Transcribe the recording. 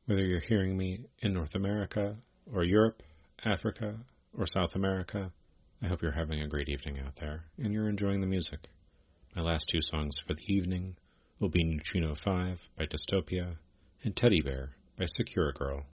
Whether you're hearing me in North America, or Europe, Africa, or South America, I hope you're having a great evening out there, and you're enjoying the music. My last two songs for the evening will be Neutrino 5 by Dystopia and Teddy Bear by Secure Girl.